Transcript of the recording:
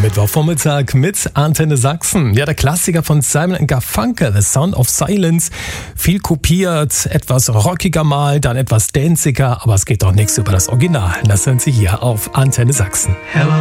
Mittwochvormittag mit Antenne Sachsen. Ja, der Klassiker von Simon & Garfunkel, The Sound of Silence. Viel kopiert, etwas rockiger mal, dann etwas danziger, aber es geht doch nichts über das Original. Das hören Sie hier auf Antenne Sachsen. Hello.